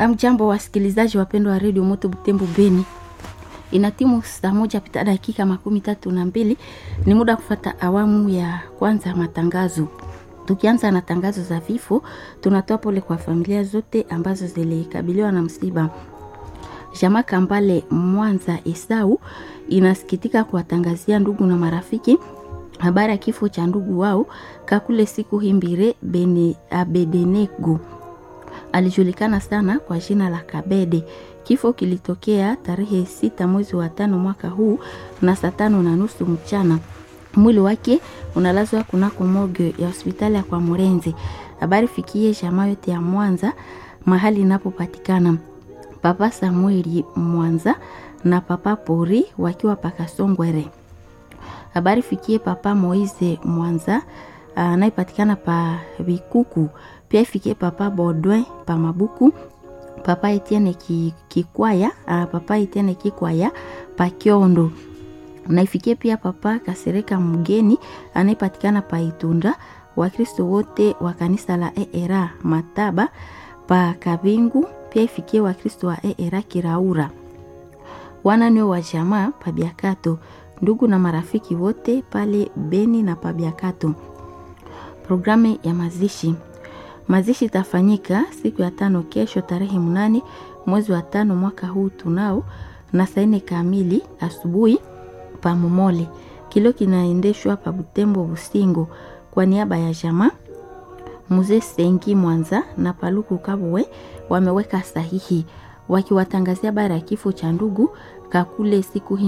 Amjambo wasikilizaji wapendwa wa Radio Moto Butembo Beni. Inatimu saa 1:32. Ni muda kufuata awamu ya kwanza matangazo. Tukianza na tangazo za vifo, tunatoa pole kwa familia zote ambazo zilikabiliwa na msiba. Jamaa Kambale Mwanza Esau inasikitika kuwatangazia ndugu na marafiki habari ya kifo cha ndugu wao Kakule Siku Himbire Abedenego. Alijulikana sana kwa jina la Kabede. Kifo kilitokea tarehe 6 mwezi wa 5 mwaka huu na saa 5:30 mchana. Mwili wake unalazwa kunako morgue ya hospitali ya kwa Murenzi. Habari fikie jamaa yote ya Mwanza mahali inapopatikana. Papa Samueli Mwanza na Papa Pori wakiwa Pakasongwere. Habari fikie Papa Moize Mwanza anayepatikana pa Bikuku. Pia ifikie Papa Bodwe pa Mabuku. Papa Etienne Kikwaya, Papa Etienne Kikwaya pa Kiondo. Na ifikie pia Papa Kasereka Mgeni anayepatikana pa Itunda. Wakristo wote wa kanisa la ERA Mataba pa Kabingu. Pia ifikie Wakristo wa ERA Kiraura. Wananyo wa jamaa pa Biakato. Ndugu na marafiki wote pale Beni na pa Biakato. Programu ya mazishi. Mazishi tafanyika siku ya 5 kesho tarehe 8 mwezi wa 5 mwaka huu tunao na saa 4 kamili asubuhi pa Momole. Kilo kinaendeshwa pa Butembo Busingo kwa niaba ya jamaa. Mzee Sengi Mwanza na Paluku Kabwe wameweka sahihi wakiwatangazia habari ya kifo cha ndugu Kakule Siku